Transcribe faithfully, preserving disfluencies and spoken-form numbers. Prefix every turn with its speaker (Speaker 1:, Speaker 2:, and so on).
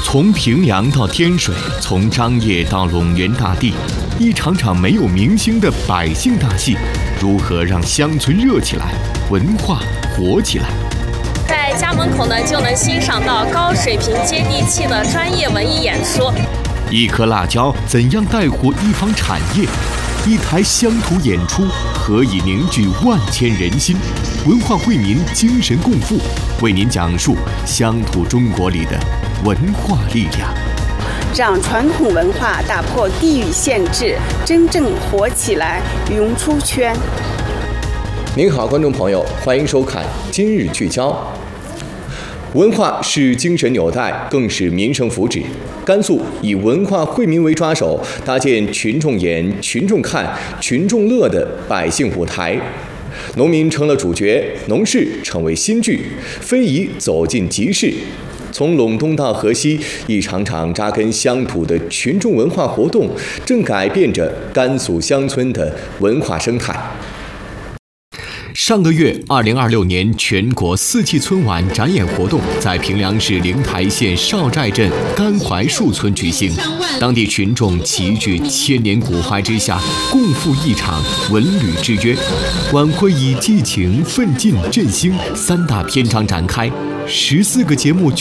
Speaker 1: 从平凉到天水，从张掖到陇源大地，一场场没有明星的百姓大戏，如何让乡村热起来，文化活起来？
Speaker 2: 在家门口呢，就能欣赏到高水平、接地气的专业文艺演说。
Speaker 1: 一颗辣椒怎样带活一方产业？一台乡土演出何以凝聚万千人心？文化惠民，精神共富，为您讲述乡土中国里的文化力量，
Speaker 3: 让传统文化打破地域限制，真正活起来，涌出圈。
Speaker 4: 您好，观众朋友，欢迎收看今日聚焦。文化是精神纽带，更是民生福祉。甘肃以文化惠民为抓手，搭建群众演、群众看、群众乐的百姓舞台。农民成了主角，农事成为新剧，非遗走进集市。从陇东到河西，一场场扎根乡土的群众文化活动，正改变着甘肃乡村的文化生态。
Speaker 1: 上个月，二零二六年全国四季春晚展演活动在平凉市灵台县少寨镇甘槐树村举行，当地群众齐聚千年古槐之下，共赴一场文旅之约。晚会以激情、奋进、振兴三大篇章展开，十四个节目